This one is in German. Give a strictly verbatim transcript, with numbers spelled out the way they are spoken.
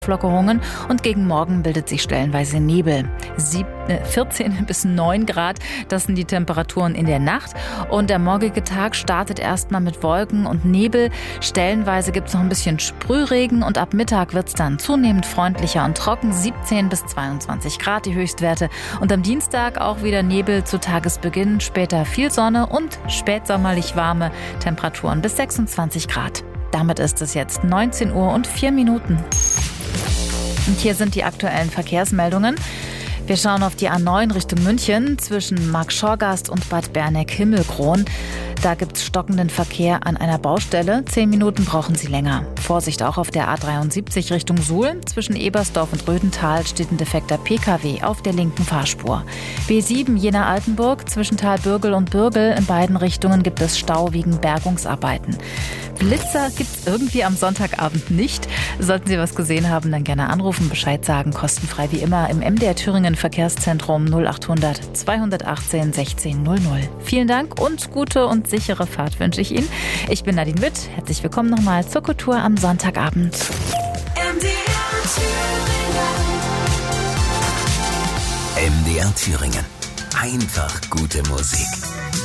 Lockerungen und gegen Morgen bildet sich stellenweise Nebel. Sieb- äh, vierzehn bis neun Grad, das sind die Temperaturen in der Nacht. Und der morgige Tag startet erstmal mit Wolken und Nebel. Stellenweise gibt es noch ein bisschen Sprühregen und ab Mittag wird es dann zunehmend freundlicher und trocken. siebzehn bis zweiundzwanzig Grad die Höchstwerte. Und am Dienstag auch wieder Nebel zu Tagesbeginn, später viel Sonne und spätsommerlich warme Temperaturen bis sechsundzwanzig Grad. Damit ist es jetzt neunzehn Uhr und vier Minuten. Und hier sind die aktuellen Verkehrsmeldungen. Wir schauen auf die A neun Richtung München zwischen Marktschorgast und Bad Berneck-Himmelkron. Da gibt es stockenden Verkehr an einer Baustelle. Zehn Minuten brauchen Sie länger. Vorsicht auch auf der A dreiundsiebzig Richtung Suhl. Zwischen Ebersdorf und Rödental steht ein defekter P K W auf der linken Fahrspur. B sieben Jena-Altenburg zwischen Talbürgel und Bürgel. In beiden Richtungen gibt es Stau wegen Bergungsarbeiten. Blitzer gibt es irgendwie am Sonntagabend nicht. Sollten Sie was gesehen haben, dann gerne anrufen, Bescheid sagen. Kostenfrei wie immer im M D R Thüringen Verkehrszentrum null achthundert zweihundertachtzehn sechzehn null null. Vielen Dank und gute und sichere Fahrt wünsche ich Ihnen. Ich bin Nadine Witt. Herzlich willkommen nochmal zur Kultur am Sonntagabend. M D R Thüringen. M D R Thüringen. Einfach gute Musik.